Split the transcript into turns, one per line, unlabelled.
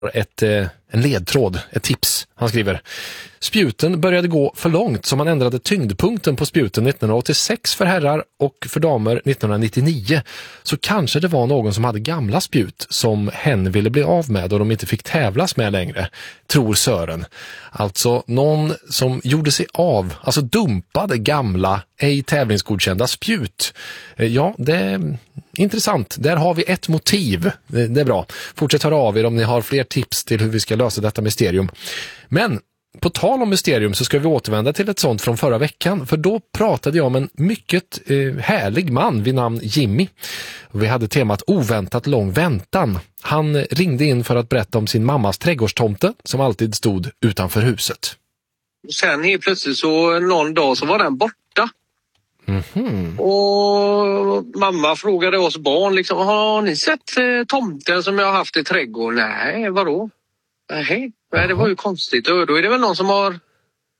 en ledtråd, ett tips. Han skriver: spjuten började gå för långt så man ändrade tyngdpunkten på spjuten 1986 för herrar och för damer 1999. Så kanske det var någon som hade gamla spjut som hen ville bli av med och de inte fick tävlas med längre, tror Sören. Alltså någon som gjorde sig av, alltså dumpade gamla, ej tävlingsgodkända spjut. Ja, det är intressant. Där har vi ett motiv. Det är bra. Fortsätt höra av er om ni har fler tips till hur vi ska lösa detta mysterium. Men på tal om mysterium så ska vi återvända till ett sånt från förra veckan, för då pratade jag om en mycket härlig man vid namn Jimmy. Vi hade temat oväntat lång väntan. Han ringde in för att berätta om sin mammas trädgårdstomte som alltid stod utanför huset.
Sen helt plötsligt så någon dag så var den borta.
Mm-hmm.
Och mamma frågade oss barn liksom, har ni sett tomten som jag har haft i trädgården? Nej, vadå? Nej, det var ju konstigt. Då är det väl någon som har